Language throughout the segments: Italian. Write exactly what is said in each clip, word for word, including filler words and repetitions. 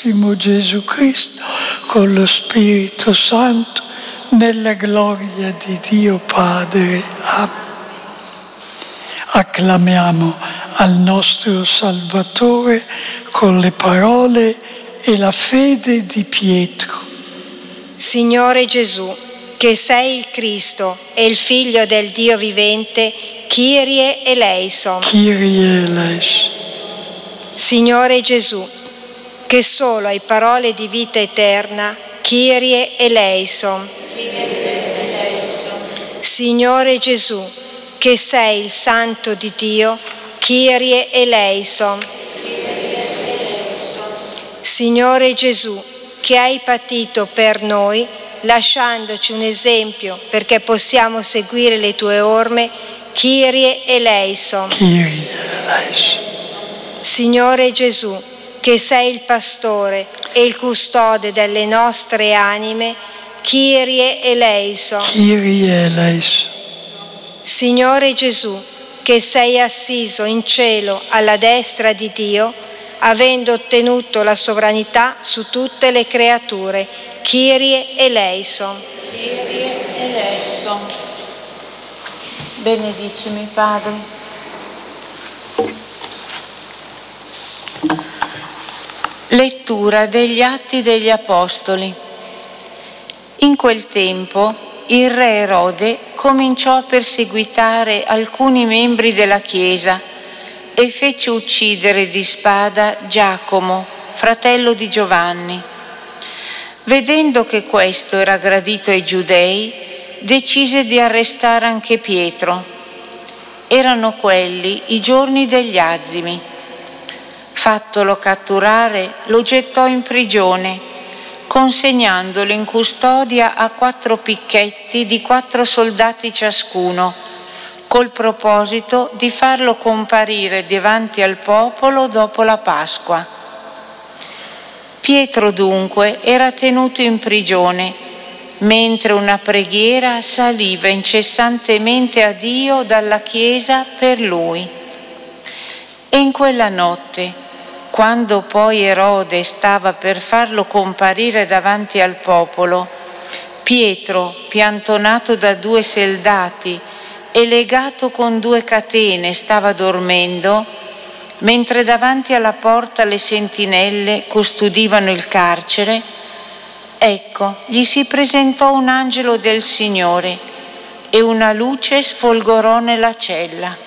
Divinissimo Gesù Cristo, con lo Spirito Santo, nella gloria di Dio Padre. Amen. Acclamiamo al nostro Salvatore con le parole e la fede di Pietro. Signore Gesù, che sei il Cristo e il Figlio del Dio vivente, Kyrie eleison. Kyrie eleison. Signore Gesù, che solo hai parole di vita eterna, Kyrie eleison. Signore Gesù, che sei il Santo di Dio, Kyrie eleison. Signore Gesù, che hai patito per noi, lasciandoci un esempio perché possiamo seguire le tue orme, Kyrie eleison. Kyrie eleison. Signore Gesù, che sei il pastore e il custode delle nostre anime, Kyrie eleison. Kyrie eleison. Signore Gesù, che sei assiso in cielo alla destra di Dio, avendo ottenuto la sovranità su tutte le creature, Kyrie eleison. Kyrie eleison. Benedicimi, Padre. Lettura degli Atti degli Apostoli. In quel tempo il re Erode cominciò a perseguitare alcuni membri della Chiesa e fece uccidere di spada Giacomo, fratello di Giovanni. Vedendo che questo era gradito ai giudei, decise di arrestare anche Pietro. Erano quelli i giorni degli azimi. Fattolo catturare, lo gettò in prigione, consegnandolo in custodia a quattro picchetti di quattro soldati ciascuno, col proposito di farlo comparire davanti al popolo dopo la Pasqua. Pietro dunque era tenuto in prigione, mentre una preghiera saliva incessantemente a Dio dalla Chiesa per lui. E in quella notte, quando poi Erode stava per farlo comparire davanti al popolo, Pietro, piantonato da due soldati e legato con due catene, stava dormendo, mentre davanti alla porta le sentinelle custodivano il carcere. Ecco, gli si presentò un angelo del Signore e una luce sfolgorò nella cella.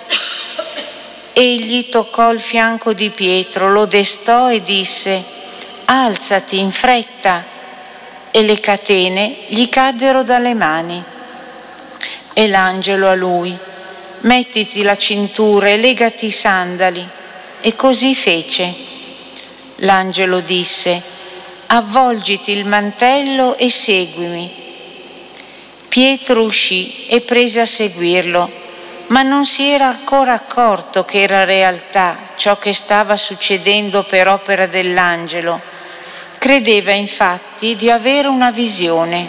Egli toccò il fianco di Pietro, lo destò e disse: «Alzati in fretta!» E le catene gli caddero dalle mani. E l'angelo a lui: «Mettiti la cintura e legati i sandali». E così fece. L'angelo disse: «Avvolgiti il mantello e seguimi». Pietro uscì e prese a seguirlo, ma non si era ancora accorto che era realtà ciò che stava succedendo per opera dell'angelo. Credeva infatti di avere una visione.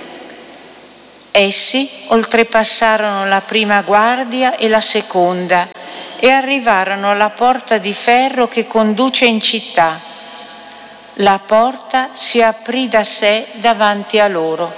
Essi oltrepassarono la prima guardia e la seconda e arrivarono alla porta di ferro che conduce in città. La porta si aprì da sé davanti a loro.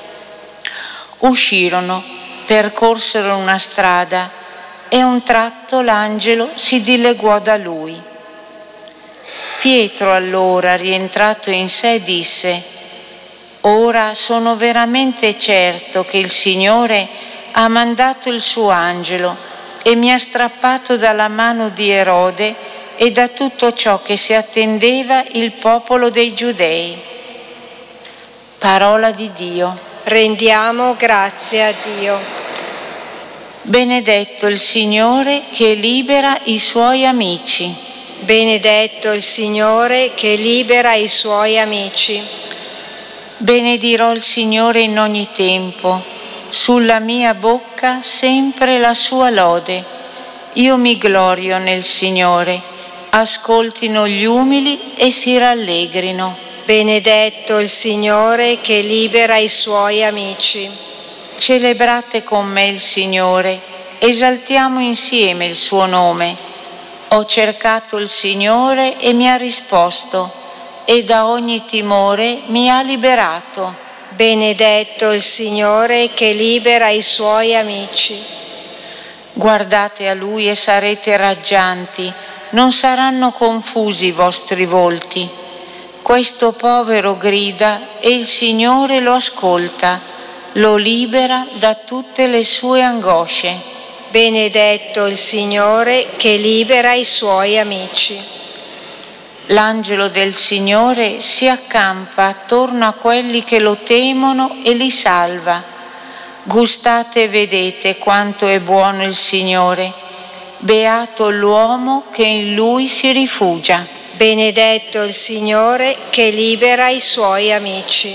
Uscirono, percorsero una strada e a un tratto l'angelo si dileguò da lui. Pietro allora, rientrato in sé, disse: «Ora sono veramente certo che il Signore ha mandato il suo angelo e mi ha strappato dalla mano di Erode e da tutto ciò che si attendeva il popolo dei Giudei». Parola di Dio. Rendiamo grazie a Dio. Benedetto il Signore che libera i suoi amici. Benedetto il Signore che libera i suoi amici. Benedirò il Signore in ogni tempo, sulla mia bocca sempre la sua lode. Io mi glorio nel Signore, ascoltino gli umili e si rallegrino. Benedetto il Signore che libera i suoi amici. Celebrate con me il Signore, esaltiamo insieme il suo nome. Ho cercato il Signore e mi ha risposto, e da ogni timore mi ha liberato. Benedetto il Signore che libera i suoi amici. Guardate a Lui e sarete raggianti, non saranno confusi i vostri volti. Questo povero grida e il Signore lo ascolta, lo libera da tutte le sue angosce. Benedetto il Signore che libera i suoi amici. L'angelo del Signore si accampa attorno a quelli che lo temono e li salva. Gustate e vedete quanto è buono il Signore. Beato l'uomo che in Lui si rifugia. Benedetto il Signore che libera i suoi amici.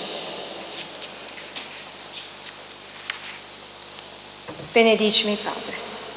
Benedicimi, Padre.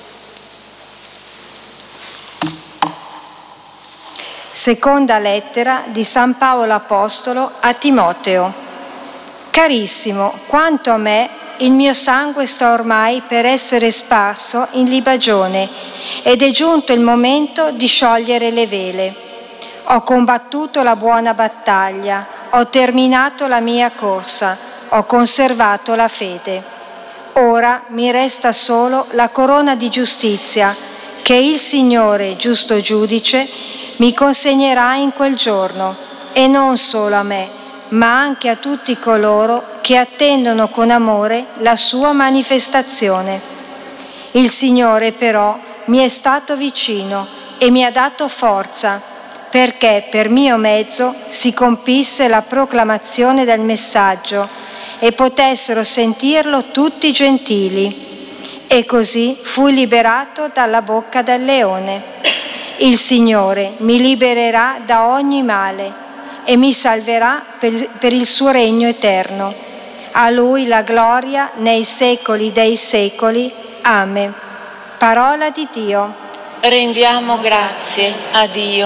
Seconda lettera di San Paolo Apostolo a Timoteo. Carissimo, quanto a me, il mio sangue sta ormai per essere sparso in libagione ed è giunto il momento di sciogliere le vele. Ho combattuto la buona battaglia, ho terminato la mia corsa, ho conservato la fede. Ora mi resta solo la corona di giustizia che il Signore, giusto giudice, mi consegnerà in quel giorno, e non solo a me, ma anche a tutti coloro che attendono con amore la sua manifestazione. Il Signore però mi è stato vicino e mi ha dato forza, perché per mio mezzo si compisse la proclamazione del messaggio e potessero sentirlo tutti i gentili. E così fui liberato dalla bocca del leone. Il Signore mi libererà da ogni male e mi salverà per, per il suo regno eterno. A Lui la gloria nei secoli dei secoli. Amen. Parola di Dio. Rendiamo grazie a Dio.